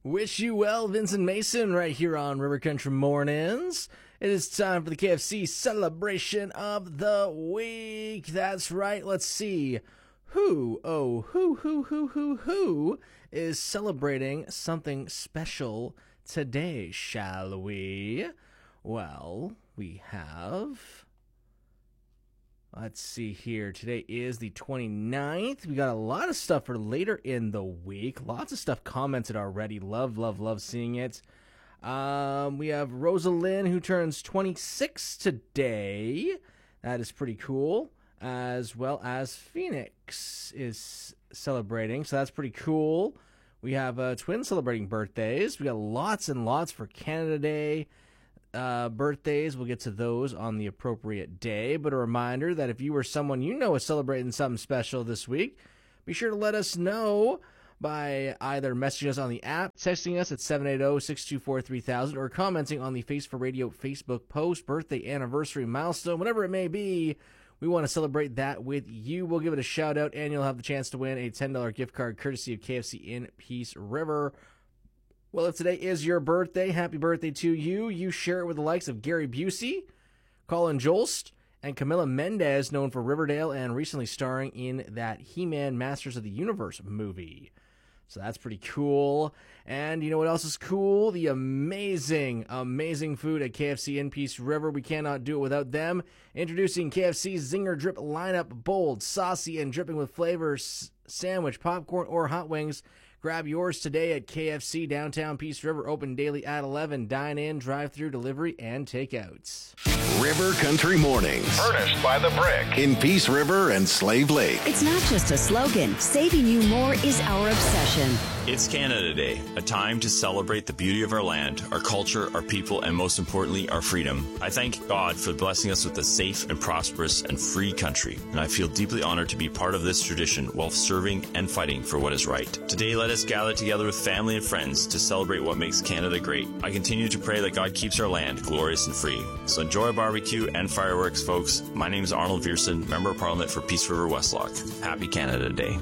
Wish you well, Vincent Mason, right here on River Country Mornings. It is time for the KFC celebration of the week. That's right. Let's see who is celebrating something special today, shall we? Well, we have... Let's see here. Today is the 29th. We got a lot of stuff for later in the week. Lots of stuff commented already. Love seeing it. We have Rosalind, who turns 26 today. That is pretty cool. As well as Phoenix is celebrating, so that's pretty cool. We have twins celebrating birthdays. We got lots and lots for Canada Day. Birthdays, we'll get to those on the appropriate day, but a reminder that if you or someone you know is celebrating something special this week, be sure to let us know by either messaging us on the app, texting us at 780-624-3000, or commenting on the Face for Radio Facebook post, birthday, anniversary, milestone, whatever it may be. We want to celebrate that with you. We'll give it a shout out, and you'll have the chance to win a $10 gift card courtesy of KFC in Peace River. Well, if today is your birthday, happy birthday to you. You share it with the likes of Gary Busey, Colin Jolst, and Camila Mendez, known for Riverdale and recently starring in that He-Man Masters of the Universe movie. So that's pretty cool. And you know what else is cool? The amazing food at KFC in Peace River. We cannot do it without them. Introducing KFC's Zinger Drip lineup, bold, saucy, and dripping with flavors, sandwich, popcorn, or hot wings. Grab yours today at KFC downtown Peace River, open daily at 11. Dine in, drive-through, delivery, and takeouts. River Country Mornings. Furnished by The Brick. In Peace River and Slave Lake. It's not just a slogan. Saving you more is our obsession. It's Canada Day, a time to celebrate the beauty of our land, our culture, our people, and most importantly, our freedom. I thank God for blessing us with a safe and prosperous and free country, and I feel deeply honored to be part of this tradition while serving and fighting for what is right. Today, let us gather together with family and friends to celebrate what makes Canada great. I continue to pray that God keeps our land glorious and free. So enjoy a barbecue and fireworks, folks. My name is Arnold Vierson, Member of Parliament for Peace River Westlock. Happy Canada Day.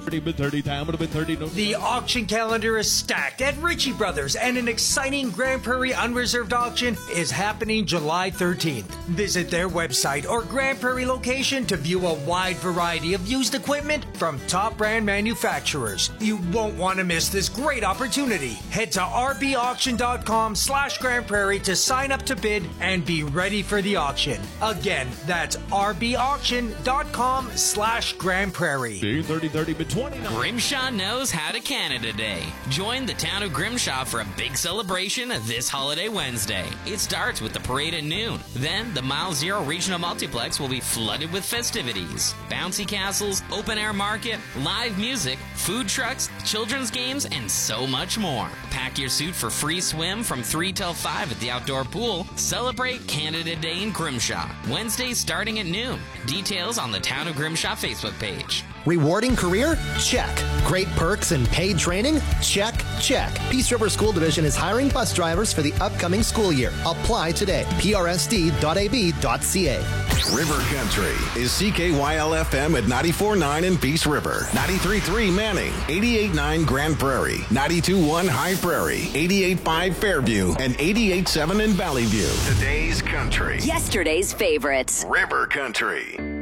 The auction calendar is stacked at Ritchie Brothers, and an exciting Grand Prairie Unreserved auction is happening July 13th. Visit their website or Grand Prairie location to view a wide variety of used equipment from top brand manufacturers. You won't want to miss this great opportunity. Head to rbauction.com/Grand Prairie to sign up to bid and be ready for the auction. Again, that's rbauction.com/Grand Prairie. 30-30-29. Grimshaw knows how to Canada Day. Join the town of Grimshaw for a big celebration this holiday Wednesday. It starts with the parade at noon. Then the Mile Zero Regional Multiplex will be flooded with festivities. Bouncy castles, open air market, live music, food trucks, children's games, and so much more. Pack your suit for free swim from 3 till 5 at the outdoor pool. Celebrate Canada Day in Grimshaw. Wednesday starting at noon. Details on the Town of Grimshaw Facebook page. Rewarding career? Check. Great perks and paid training? Check. Peace River School Division is hiring bus drivers for the upcoming school year. Apply today. prsd.ab.ca. River Country is CKYL-FM at 94.9 in Peace River, 93.3 Manning, 88.9 Grand Prairie, 92.1 High Prairie, 88.5 Fairview, and 88.7 in Valley View. Today's country. Yesterday's favorites. River Country.